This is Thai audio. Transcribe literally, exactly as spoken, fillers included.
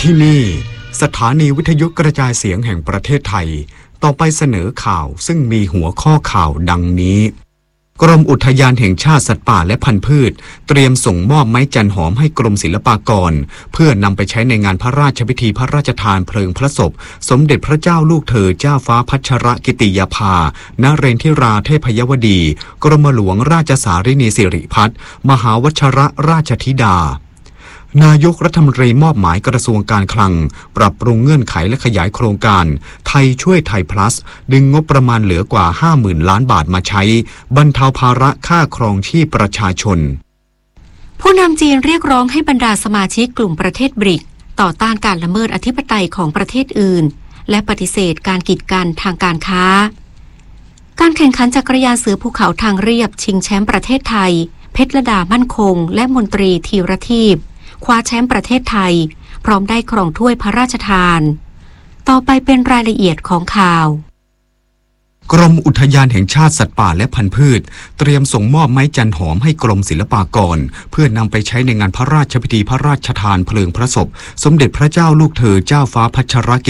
ที่นี่สถานีวิทยุกระจายเสียงแห่งประเทศไทยต่อไปเสนอข่าวซึ่งมีหัวข้อข่าวดังนี้กรมอุทยานแห่งชาติสัตว์ป่าและพันธุ์พืชเตรียมส่งมอบไม้จันหอมให้กรมศิลปากรเพื่อนำไปใช้ในงานพระราชพิธีพระราชทานเพลิงพระศพสมเด็จพระเจ้าลูกเธอเจ้าฟ้าพัชรกิติยาภานเรนทิราเทพยวดีกรมหลวงราชสารินีสิริพัฒน์มหาวชรราชธิดานายกรัฐมนตรีมอบหมายกระทรวงการคลังปรับปรุงเงื่อนไขและขยายโครงการไทยช่วยไทยพลัสดึงงบประมาณเหลือกว่า ห้าหมื่น ล้านบาทมาใช้บรรเทาภาระค่าครองชีพประชาชนผู้นำจีนเรียกร้องให้บรรดาสมาชิกกลุ่มประเทศบริกต่อต้านการละเมิดอธิปไตยของประเทศอื่นและปฏิเสธการกีดกันทางการค้าการแข่งขันจักรยานเสือภูเขาทางเรียบชิงแชมป์ประเทศไทยเพชรลดามั่นคงและมนตรีธีรทีพคว้าแชมป์ประเทศไทยพร้อมได้ครองถ้วยพระราชทานต่อไปเป็นรายละเอียดของข่าวกรมอุทยานแห่งชาติสัตว์ป่าและพันธุ์พืชเตรียมส่งมอบไม้จันหอมให้กรมศิลปากรเพื่อนำไปใช้ในงานพระราชพิธีพระราชทานเพลิงพระศพสมเด็จพระเจ้าลูกเธอเจ้าฟ้าพัชรกิ